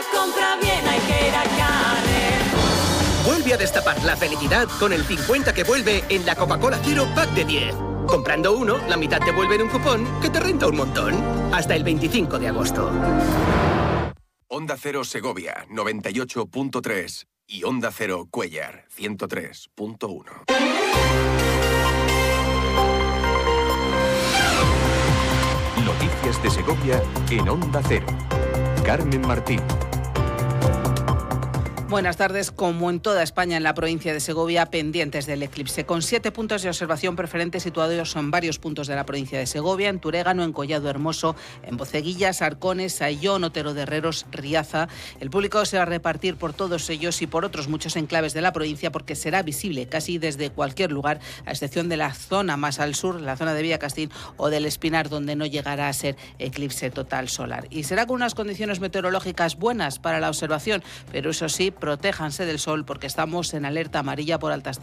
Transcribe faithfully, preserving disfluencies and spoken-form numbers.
compra bien, hay que ir a Carrefour. Vuelve a destapar la felicidad con el cincuenta que vuelve en la Coca-Cola Cero Pack de diez. Comprando uno, la mitad te vuelve en un cupón que te renta un montón. Hasta el veinticinco de agosto. Onda Cero Segovia, noventa y ocho punto tres. Y Onda Cero Cuéllar, ciento tres punto uno. Noticias de Segovia en Onda Cero. Carmen Martín. Buenas tardes. Como en toda España, en la provincia de Segovia, pendientes del eclipse, con siete puntos de observación preferente situados en varios puntos de la provincia de Segovia, en Turégano, en Collado Hermoso, en Boceguillas, Arcones, Ayllón, Otero de Herreros, Riaza. El público se va a repartir por todos ellos y por otros muchos enclaves de la provincia, porque será visible casi desde cualquier lugar, a excepción de la zona más al sur, la zona de Villacastín o del Espinar, donde no llegará a ser eclipse total solar. Y será con unas condiciones meteorológicas buenas para la observación, pero eso sí, protéjanse del sol porque estamos en alerta amarilla por altas temperaturas.